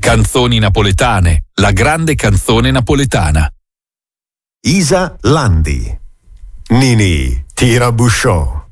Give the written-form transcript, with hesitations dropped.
Canzoni napoletane, la grande canzone napoletana. Isa Landi. Nini Tirabusciò.